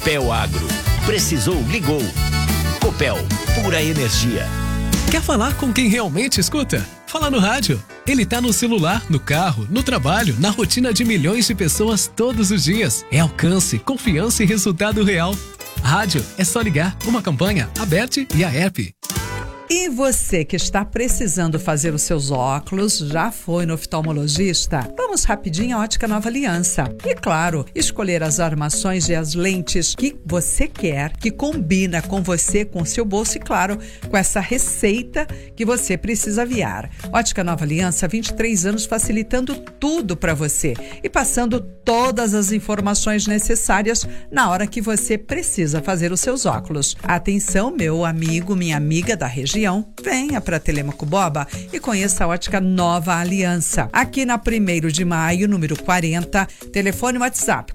Copel Agro. Precisou, ligou. Copel, pura energia. Quer falar com quem realmente escuta? Fala no rádio. Ele tá no celular, no carro, no trabalho, na rotina de milhões de pessoas todos os dias. É alcance, confiança e resultado real. Rádio é só ligar. Uma campanha, a Bet e a app. E você que está precisando fazer os seus óculos, já foi no oftalmologista? Vamos rapidinho à Ótica Nova Aliança. E claro, escolher as armações e as lentes que você quer, que combina com você, com seu bolso e claro, com essa receita que você precisa aviar. Ótica Nova Aliança, 23 anos facilitando tudo para você e passando todas as informações necessárias na hora que você precisa fazer os seus óculos. Atenção, meu amigo, minha amiga da região, venha para Telêmaco Borba e conheça a Ótica Nova Aliança. Aqui na 1º de maio, número 40, telefone WhatsApp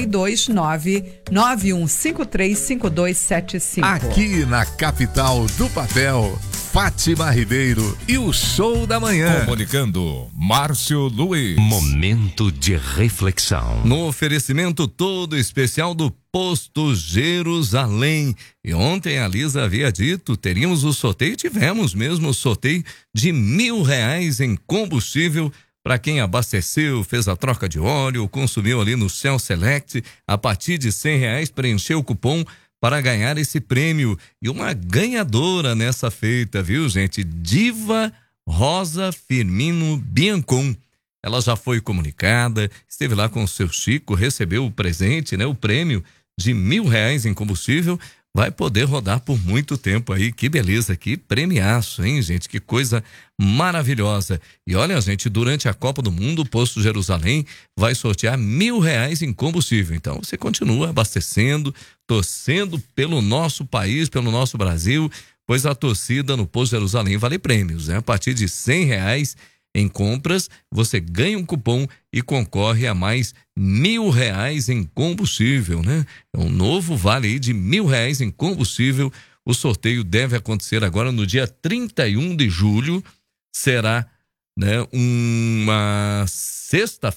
42991535275. Aqui na capital do papel, Fátima Ribeiro e o Show da Manhã. Comunicando, Márcio Luiz. Momento de reflexão. No oferecimento todo especial do Posto Jerusalém. E ontem a Lisa havia dito, teríamos o sorteio, tivemos mesmo o sorteio de R$1.000 em combustível para quem abasteceu, fez a troca de óleo, consumiu ali no Shell Select, a partir de R$100 preencheu o cupom para ganhar esse prêmio. E uma ganhadora nessa feita, viu, gente? Diva Rosa Firmino Biancon. Ela já foi comunicada, esteve lá com o seu Chico, recebeu o presente, né? O prêmio de R$1.000 em combustível. Vai poder rodar por muito tempo aí. Que beleza, que premiaço, hein, gente? Que coisa maravilhosa. E olha, gente, durante a Copa do Mundo, o Posto Jerusalém vai sortear R$1.000 em combustível. Então, você continua abastecendo, torcendo pelo nosso país, pelo nosso Brasil, pois a torcida no Posto Jerusalém vale prêmios, né? A partir de R$100 em compras, você ganha um cupom e concorre a mais R$1.000 em combustível, né? É um novo vale aí de R$1.000 em combustível. O sorteio deve acontecer agora no dia 31 de julho. Será, né, uma sexta